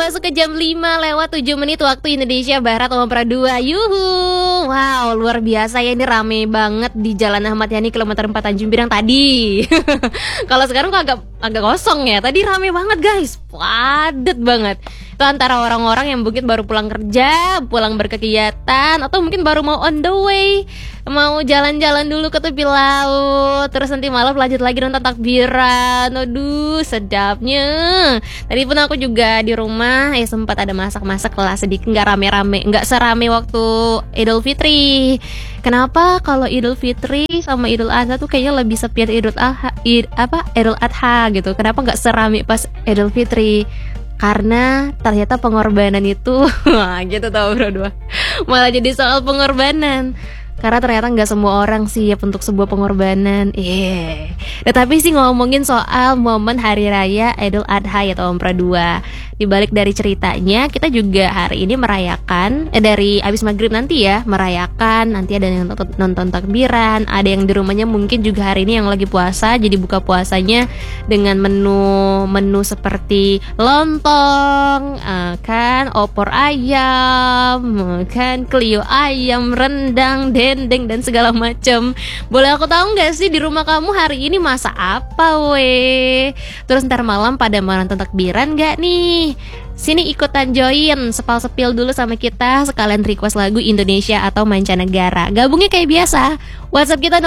masuk ke jam 5:07 waktu Indonesia Barat Om Pra 2. Yuhu. Wow, luar biasa ya, ini rame banget di Jalan Ahmad Yani kilometer 4 Tanjung Pinang tadi. Kalau sekarang kok agak kosong ya. Tadi rame banget guys, padet banget. Itu antara orang-orang yang mungkin baru pulang kerja, pulang berkegiatan, atau mungkin baru mau on the way, mau jalan-jalan dulu ke tepi laut, terus nanti malam lanjut lagi nonton takbiran. Aduh, sedapnya. Tadi pun aku juga di rumah sempat ada masak-masak lah sedikit, nggak rame-rame, nggak serame waktu Idul Fitri. Kenapa kalau Idul Fitri sama Idul Adha tuh kayaknya lebih sepi Idul Adha gitu. Kenapa nggak serame pas Idul Fitri? Karena ternyata pengorbanan itu gitu tau bro, malah jadi soal pengorbanan. Karena ternyata nggak semua orang siap untuk sebuah pengorbanan. Tetapi sih ngomongin soal momen Hari Raya Idul Adha ya Om Pra 2. Dibalik dari ceritanya, kita juga hari ini merayakan dari abis maghrib nanti ya, merayakan. Nanti ada yang nonton takbiran, ada yang di rumahnya mungkin juga hari ini yang lagi puasa, jadi buka puasanya dengan menu seperti lontong, kan opor ayam, kan Clio ayam, rendang, dendeng dan segala macam. Boleh aku tahu nggak sih di rumah kamu hari ini masak apa weh? Terus ntar malam pada mau nonton takbiran nggak nih? Sini ikutan join, sepal-sepil dulu sama kita, sekalian request lagu Indonesia atau mancanegara. Gabungnya kayak biasa, WhatsApp kita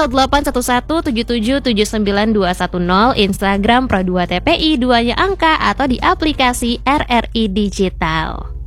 0811777910, Instagram Pro2TPI 2-nya angka, atau di aplikasi RRI Digital.